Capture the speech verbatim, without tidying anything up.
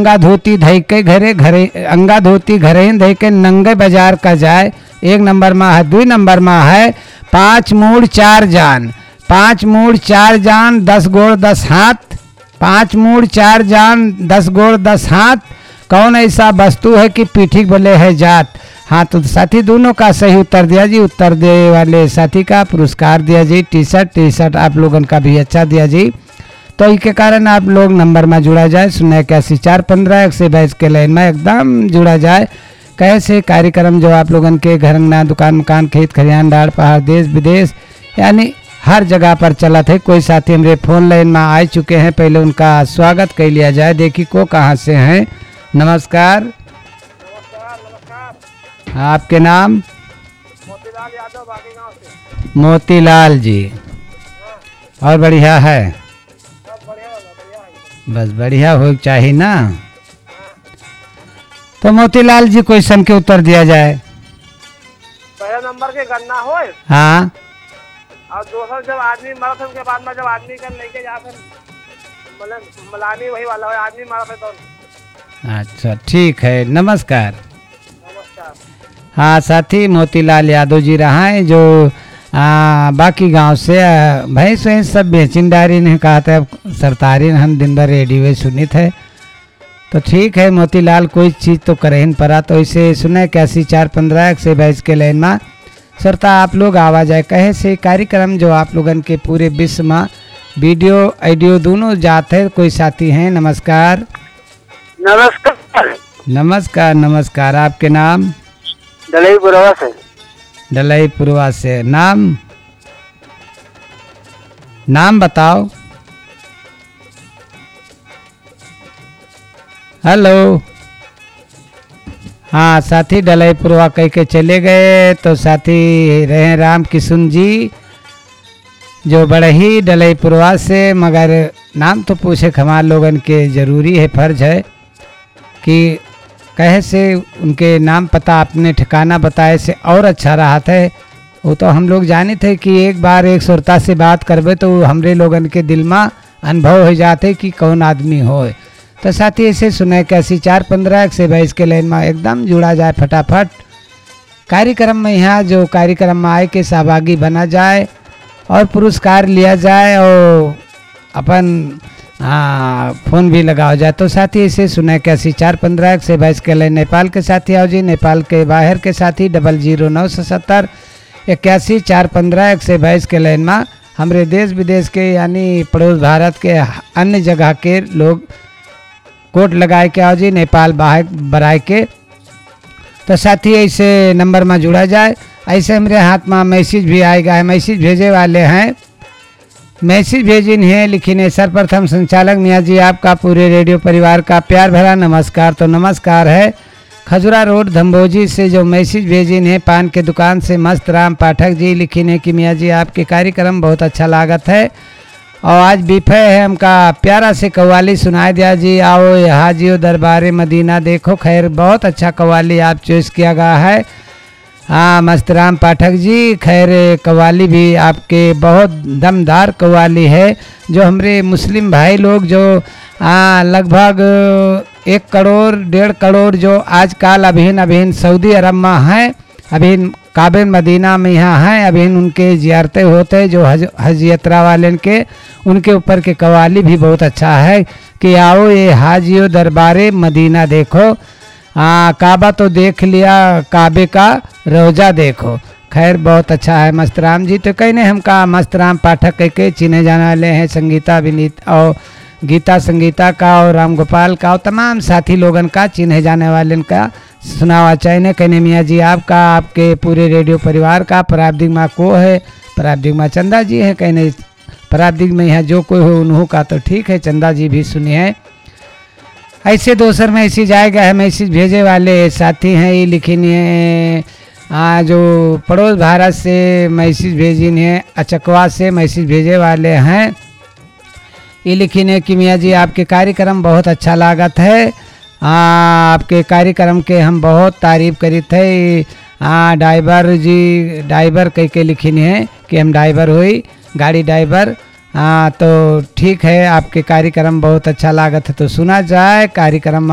अंगा धोती धई के घरे घरे अंगा धोती घरे धई के नंगे बाजार का जाए। एक नंबर में है। दुई नंबर में है पाँच मूड़ चार जान। पाँच मूड़ चार जान दस गोड़ दस हाथ। पाँच मूड़ चार जान दस गोड़ दस हाथ, कौन ऐसा वस्तु है कि पीठी बोले है जात। हाँ तो साथी दोनों का सही उत्तर दिया जी। उत्तर दे वाले साथी का पुरस्कार दिया जी। टी शर्ट टी शर्ट आप लोगों का भी अच्छा दिया जी। तो इसके कारण आप लोग नंबर में जुड़ा जाए। शून्य इक्यासी चार पंद्रह एक से बाईस के लाइन में एकदम जुड़ा जाए। कैसे कार्यक्रम जो आप लोगों के घर अंगना दुकान मकान खेत खलिहान डाड़ पहाड़ देश विदेश यानी हर जगह पर चला थे। कोई साथी हमारे फोन लाइन में आ चुके हैं, पहले उनका स्वागत कर लिया जाए। देखिए को कहाँ से हैं। नमस्कार। आपके नाम? मोतीलाल यादव बागी गांव से। मोतीलाल जी। और बढ़िया है? सब बढ़िया बढ़िया है। बस बढ़िया हो चाहिए ना। तो मोतीलाल जी क्वेश्चन के उत्तर दिया जाए। पहले नंबर के गन्ना होए हाँ। और दूसरा जब आदमी मरत है, उनके बाद में जब आदमी का लेके जाते मतलब मलानी वही वाला है, आदमी मरत है तो। अच्छा ठीक है, नमस्कार। नमस्कार। हाँ साथी मोतीलाल यादव जी रहा है जो आ, बाकी गांव से भैंस वैंस सब बेचिंदारी ने कहा था। सरतारी हम दिन भर रेडियो सुनी थे। तो ठीक है मोतीलाल कोई चीज़ तो करे ही पड़ा। तो इसे सुने इक्यासी चार पंद्रह एक से बाईस के लाइन में सरता आप लोग आवाज आए कहे से कार्यक्रम जो आप लोगन के पूरे विश्व में वीडियो ऑडियो दोनों जाते हैं। कोई साथी हैं? नमस्कार। नमस्कार। नमस्कार नमस्कार। आपके नाम? डलईपुरवा से। डलईपुरवा से। नाम नाम बताओ। हेलो। हाँ साथी डलईपुरवा कह के चले गए। तो साथी रहे राम किशन जी जो बड़े ही डलईपुरवा से, मगर नाम तो पूछे हमारे लोगन के ज़रूरी है, फर्ज है कि कहे से उनके नाम पता अपने ठिकाना बताए से और अच्छा रहा था। वो तो हम लोग जाने थे कि एक बार एक श्रोता से बात करबे तो हमरे लोगन के दिल में अनुभव हो जाते कि कौन आदमी हो। तो साथी ऐसे सुने इक्यासी चार पंद्रह एक से बाईस के लाइन में एकदम जुड़ा जाए फटाफट। कार्यक्रम में यहाँ जो कार्यक्रम में आए के सहभागी बना जाए और पुरस्कार लिया जाए और अपन हाँ फोन भी लगाओ जाए। तो साथी ऐसे सुने इक्यासी चार पंद्रह एक से बाईस के लाइन नेपाल के साथी आओ जी। नेपाल के बाहर के साथी डबल जीरो नौ सौ सत्तर इक्यासी चार पंद्रह एक से बाईस के लाइन में हमारे देश विदेश के यानी पड़ोस भारत के अन्य जगह के लोग कोट लगाए के आओ जी नेपाल बाहर बराए के। तो साथी ऐसे नंबर में जुड़ा जाए। ऐसे हमारे हाथ में मैसेज भी आएगा है। मैसेज भेजे वाले हैं, मैसेज भेजिन है लिखिने सर्वप्रथम संचालक मियाँ जी आपका पूरे रेडियो परिवार का प्यार भरा नमस्कार। तो नमस्कार है। खजुरा रोड धम्बोजी से जो मैसेज भेजिन है पान के दुकान से मस्त राम पाठक जी लिखिने कि मियाँ जी आपके कार्यक्रम बहुत अच्छा लागत है और आज विफय है हमका प्यारा से कव्वाली सुनाए दिया जी। आओ यहाँ जियो दरबारे मदीना देखो। खैर बहुत अच्छा कव्वाली आप चॉइस किया गया है। हाँ मस्तराम पाठक जी। खैर कव्वाली भी आपके बहुत दमदार कव्वाली है जो हमारे मुस्लिम भाई लोग जो लगभग एक करोड़ डेढ़ करोड़ जो आजकल अभिन अभिन सऊदी अरब में हैं, अभिन काबे मदीना में यहाँ हैं, अभिन उनके जियारतें होते हैं जो हज हज यात्रा वाले के, उनके ऊपर के कव्वाली भी बहुत अच्छा है कि आओ ये हाजियो दरबारे मदीना देखो। हाँ काबा तो देख लिया, काबे का रोजा देखो। खैर बहुत अच्छा है मस्तराम जी। तो कहीं नहीं हमका मस्तराम पाठक कह के चिन्हे जाने वाले हैं संगीता विनीत और गीता संगीता का और राम गोपाल का और तमाम साथी लोगन का चिन्हे जाने वाले का सुनावा चाहिए। कहने मियाँ जी आपका आपके पूरे रेडियो परिवार का पराब्दिक माँ को है, पराब्दिक माँ चंदा जी है। कहने पराब्दिक में यहाँ जो कोई हो उन्हों का तो ठीक है, चंदा जी भी सुनी है। ऐसे दोसर मैसेज आएगा है। मैसेज भेजे वाले साथी हैं ये लिखिए हाँ जो पड़ोस भारत से मैसेज भेजिन है, अचकवा से मैसेज भेजे वाले हैं ये लिखिए कि मियाँ जी आपके कार्यक्रम बहुत अच्छा लागत है। हाँ आपके कार्यक्रम के हम बहुत तारीफ करी थे। हाँ ड्राइवर जी ड्राइवर कह के लिखिन है कि हम ड्राइवर हुई गाड़ी ड्राइवर। हाँ तो ठीक है आपके कार्यक्रम बहुत अच्छा लागत है तो सुना जाए कार्यक्रम।